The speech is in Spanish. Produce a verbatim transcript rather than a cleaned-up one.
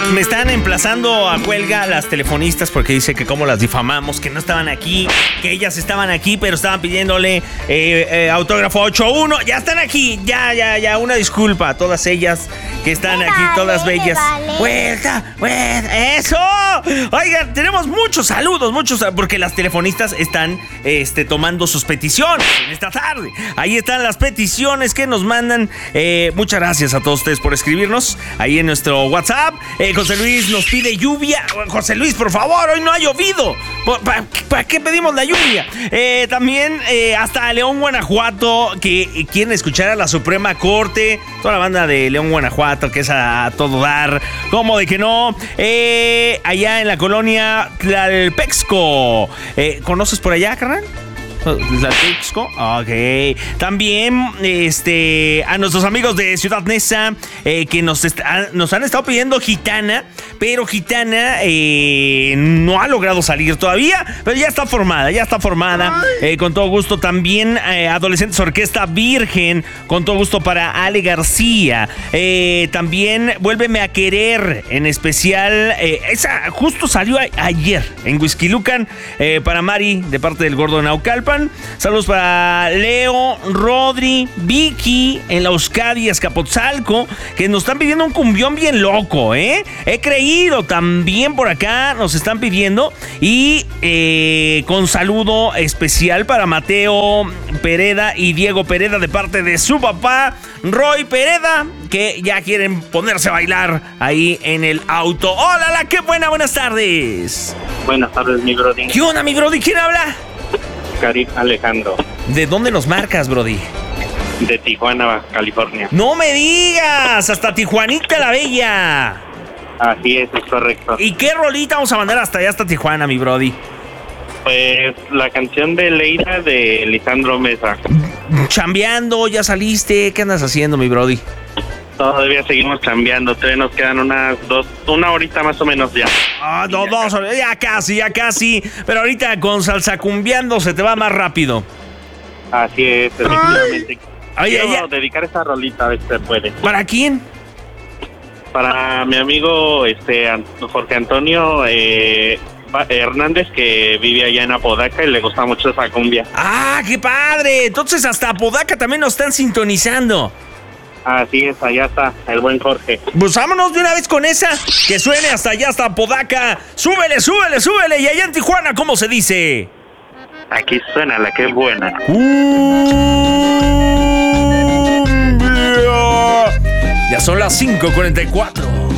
Me están emplazando a huelga las telefonistas porque dice que cómo las difamamos, que no estaban aquí, que ellas estaban aquí, pero estaban pidiéndole eh, eh, autógrafo ocho uno. Ya están aquí, ya, ya, ya. Una disculpa a todas ellas que están Me aquí, vale, todas me bellas. vale. ¡Vuelta, vuelta! ¡Eso! Oigan, tenemos muchos saludos, muchos, porque las telefonistas están este, tomando sus peticiones en esta tarde. Ahí están las peticiones que nos mandan. Eh, muchas gracias a todos ustedes por escribirnos ahí en nuestro WhatsApp. Eh, José Luis nos pide lluvia. José Luis, por favor, hoy no ha llovido. ¿Para pa, qué pedimos la lluvia? Eh, también eh, hasta León, Guanajuato, que quieren escuchar a la Suprema Corte. Toda la banda de León, Guanajuato, que es a todo dar. ¿Cómo de que no? Eh, allá en la colonia Tlalpexco. Eh, ¿Conoces por allá, carnal? Tlalpexco, ok. También este, a nuestros amigos de Ciudad Neza eh, que nos, está, nos han estado pidiendo Gitana, pero Gitana eh, no ha logrado salir todavía, pero ya está formada, ya está formada. Eh, con todo gusto también eh, Adolescentes Orquesta Virgen, con todo gusto para Ale García. Eh, también Vuélveme a Querer, en especial, eh, esa justo salió a, ayer en Huixquilucan, eh, para Mari, de parte del Gordo de Naucalpan. Saludos para Leo, Rodri, Vicky en la Euskadi, Azcapotzalco, que nos están pidiendo un cumbión bien loco, ¿eh? He creído también por acá, nos están pidiendo. Y eh, con saludo especial para Mateo Pereda y Diego Pereda de parte de su papá, Roy Pereda, que ya quieren ponerse a bailar ahí en el auto. ¡Hola, la qué buena! Buenas tardes. Buenas tardes, mi brody. ¿Qué onda, mi brody? ¿Quién habla? Karim Alejandro. ¿De dónde nos marcas, brody? De Tijuana, California. ¡No me digas! ¡Hasta Tijuanita la Bella! Así es, es correcto. ¿Y qué rolita vamos a mandar hasta allá, hasta Tijuana, mi brody? Pues la canción de Leira de Lisandro Mesa. Chambeando, ya saliste. ¿Qué andas haciendo, mi brody? Todavía seguimos chambeando, todavía nos quedan unas dos, una horita más o menos ya. Ah, no, dos, ya casi, ya casi. Pero ahorita con salsa cumbiando se te va más rápido. Así es, efectivamente. Ay, Quiero ay, ay. dedicar esta rolita a ver si se puede. ¿Para quién? Para mi amigo este Jorge Antonio eh, Hernández, que vive allá en Apodaca y le gusta mucho esa cumbia. ¡Ah, qué padre! Entonces hasta Apodaca también nos están sintonizando. Así es, allá está el buen Jorge. Pues vámonos de una vez con esa, que suene hasta allá, hasta Apodaca. ¡Súbele, súbele, súbele! Y allá en Tijuana, ¿cómo se dice? Aquí suena la que es buena. ¡Cumbia! Ya son las cinco cuarenta y cuatro.